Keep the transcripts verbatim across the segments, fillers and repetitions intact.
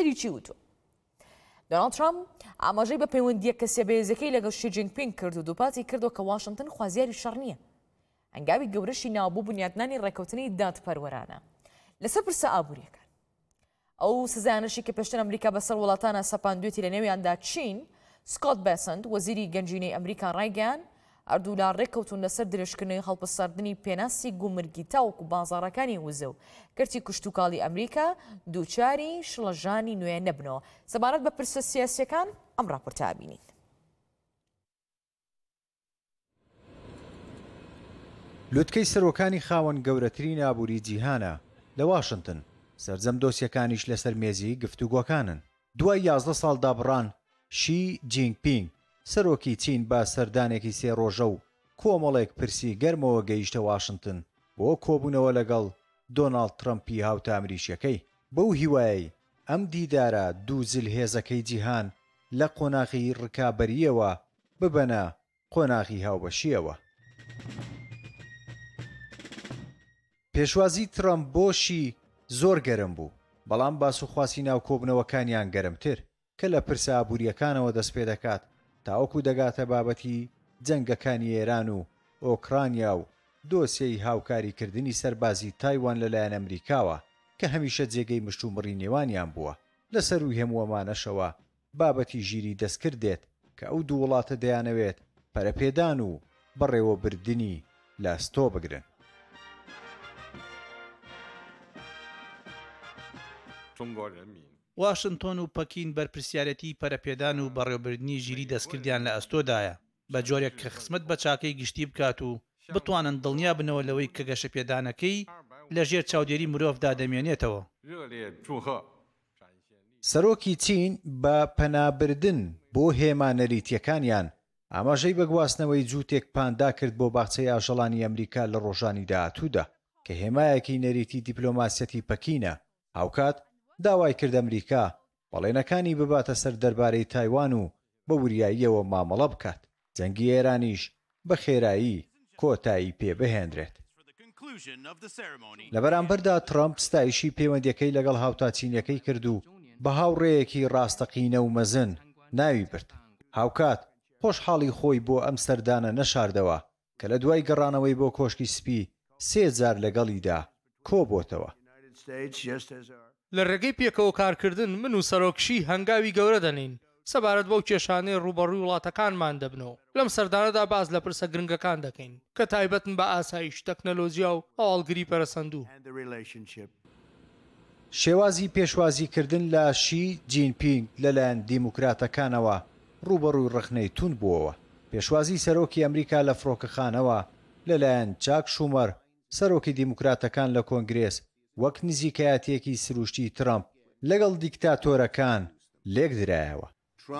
پرسیاری چی وتو دۆناڵد ترامپ ئاماژەی بە پەیوەندیە کەسێ بەهێزەکەی لەگەڵ شی جینپینگ کرد و دووپاتی کردەوە کە واشنگتن خوازیاری شەڕ نییە هەنگاوی گەورەشی ناوبوو بنیادنانی ڕێکەوتنی دادپەروەرانە لەسەر پرسە ئابوووریەکان ئەو سزایانەشی کە پێشتر ئەمریکا بەسەر وڵاتانە سەپاندوێتی لە نێویاندا چین سکۆت بێسەند وەزیری گەنجینەی ئەمریکا ڕایگەیان ئەردوو لا ڕێککەوتون لەسەر درێژکردنەوەی هەڵپساردنی پێناسی گومرگی تاوەکو بازاڕەکانی وزە و کەرتی کوشتتوکاڵی ئەمریکا دووچاری شڵەژانی نوێ نەبنەوە سەبارەت بە پرسە سیاسیەکان ئەم ڕاپۆرتە بینین. لوتکەی سەرۆکانی خاوەن گەورەترین ئابووری جیهانە لە واشنگتن سەرجەم دۆسیەکانیش لەسەر مێزی گفتوگۆکانن. دوای یازدە ساڵ دابڕان شی جینپینگ سەرۆکی چین با سەردانێکی سێ ڕۆژە و کۆمەڵێک پرسی گەرمەوە گەیشتە واشنگتن بۆ کۆبوونەوە لەگەڵ دۆناڵد ترەمپی هاوتە ئەمریشیەکەی. بەو هیوایی ئەم دیدارە دوو جلهێزەکەی جیهان لە قۆناغی ڕکابەریەوە ببەنە قۆناغی هاوبەشیەوە. پێشوازی ترەمپ بۆشی زۆر گەرم بوو بەڵام باسوخواسی ناو کۆبنەوەکانیان گەرمتر کە لە پرسە ئابوووریەکانەوە دەست پێ دەکات تاوەکو دەگاتە بابەتی جەنگەکانی ئێران و ئۆکرانیا و دۆسیەی هاوکاریکردنی سەربازی تایوان لەلایەن ئەمریکاوە کە هەمیشە جێگەی مشتومڕی نێوانیان بووە. لەسەر و هەمووەمانەشەوە بابەتی ژیری دەستکرد دێت کە ئەو دوو وڵاتە دەیانەوێت پەرەپێدان و بەڕێوەبردننی لاستۆ بگرن. واشنگتن و پەکین بەرپرسیارەتی پەرەپێدان و بەڕێوەبردننی ژیری دەستکردیان لە ئەستۆدایە بە جۆرێک کە خزمەت بە چاکەی گشتی بکات و بتوانن دڵنیا بنەوە لەوەی کە گەشە پێدانەکەی لە ژێر چاودێری مرۆڤدا دەمێنێتەوە. سەرۆکی چین بە پەنابردن بۆ هێما نەریتیەکانیان ئاماژەی بە گواستنەوەی جووتێک پاندا کرد بۆ باخچەی ئاژەڵانی ئەمریکا لە ڕۆژانی داهاتوودا کە هێمایەکی نەریتی دیپلۆماسیەتی پەکینە. هاوکات داوای کرد ئەمریکا بەڵێنەکانی بباتە سەر دەربارەی تایوان و بە وریاییەوە مامەڵە بکات. جەنگی ئێرانیش بە خێرایی کۆتایی پێ بهێنرێت. لە بەرامبەردا ترەمپ ستایشی پەیوەندیەکەی لەگەڵ هاوتاچینیەکەی کرد و بە هاوڕێیەکی ڕاستەقینە و مەزن ناوی برد. هاوکات خۆشحاڵی خۆی بۆ ئەم سەردانە نەشاردەوە کە لە دوای گەڕانەوەی بۆ کۆشکی سپی سێ جار لەگەڵیدا کۆبۆتەوە. لە ڕێگەی پێکەوە کارکردن من و سەرۆکشی هەنگاوی گەورە دەنین سەبارەت بەو کێشانەی ڕوبەڕووی وڵاتەکانمان دەبنەوە. لەم سەردانەدا باز لە پرسە گرنگەکان دەکەین کە تایبەتن بە ئاسایش تەکنەلۆژیا و ئاڵگری پەرەسەندوو. شێوازی پێشوازیکردن لە شی جینپینگ لەلایەن دیموکراتەکانەوە ڕوبەڕووی ڕخنەی تون بووەوە. پێشوازی سەرۆکی ئەمریکا لە فڕۆکەخانەوە لەلایەن چاک شومەر سەرۆکی دیموکراتەکان لە کۆنگرێس وەک نزیکایەتێکی سروشتی ترەمپ لەگەڵ دیکتاتۆرەکان لێک درایەوە.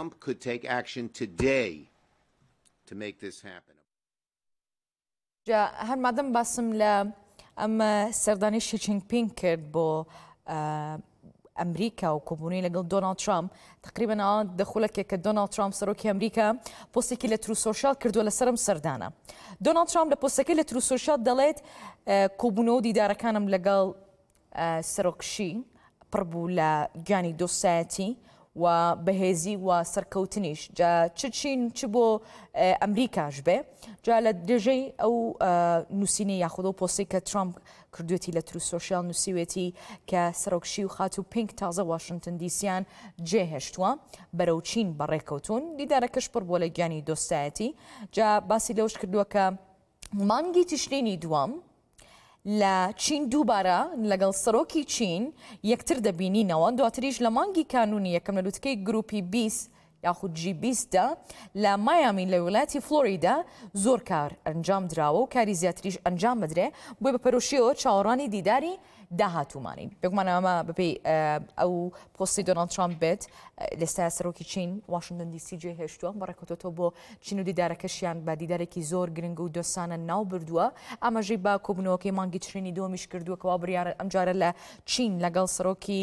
جا هەرمادەم باسم لە ئەمە سەردانی شی جینپینگ کرد بۆ ئەمریکا و کۆبوونی لەگەڵ دۆناڵد ترامپ تقریبەن ئەوە دەخولەکێک کە دۆناڵد ترامپ سەرۆکی ئەمریکا پۆستێکی لە تروسۆشیال کردووە لەسەرم سەردانە. دۆناڵد ترامپ لە پۆستەکەی لە تروسۆشیال دەڵێت کۆبوونەوە دیدارەکانم لەگەڵ سەرۆکشی پڕ بوو لە گیانی دۆستایەتی و بەهێزی و سەرکەوتنیش جا چ چین چ بۆ ئەمریکاش بێ. جا لە درێژەی ئەو نووسینی یاخودە و پۆستی کە ترامپ کردوێتی لە تروسۆشیال نووسیوێتی کە سەرۆکشی و خات و پینگ تازە واشنگتن دیسیان جێهێشتووە بەرەو چین بەڕێکەوتون دیدارەکەش پڕ بۆ لە گیانی دۆستایەتی. جا باسی لەوش کردووە کە مانگی تشرینی دووەم لە چین دووبارە لەگەڵ سەرۆکی چین یەکتر دەبینینەوە دواتریش لە مانگی کانونی یەکەم لە لوتکەی گروپی بیست یاخود جی بیستدا لە مایامی لە وڵاتی فلۆریدا زۆر کار ئەنجام دراوە و کاری زیاتریش ئەنجام بدرێ بۆی بە پەرۆشیەوە چاوەڕانی دیداری داهاتوومانین. بێگومان ئەمە بەپێی ئەو پۆستی دۆناڵد ترامپ بێت لەستای سەرۆکی چین واشنگتن دیسی جێهێشتووە بەڕێکەوتەوە بۆ چین و دیدارەکەشیان بە دیدارێکی زۆر گرنگ و دۆستانە ناو بردووە. ئاماژەی با کۆبنەوەکەی مانگی تشرینی دووەمیش کردووە کەوا بڕیار ئەمجارە لە چین لەگەڵ سەرۆکی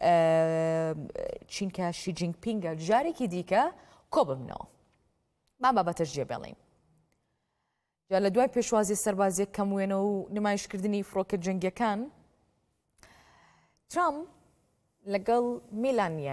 چین کە شی جینپینگە جارێکی دیکە کۆببنەوە. با بابەتەش جێبێڵین. جا لە دوای پێشوازی سەربازیەک کەموێنە و نمایشکردنی فڕۆکە جەنگیەکان ترامپ لەگەڵ میلانیا